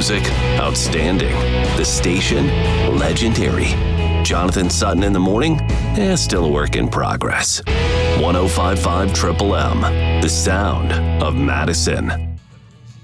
music, outstanding. The station, legendary. Jonathan Sutton in the morning, still a work in progress. 105.5 Triple M, the sound of Madison.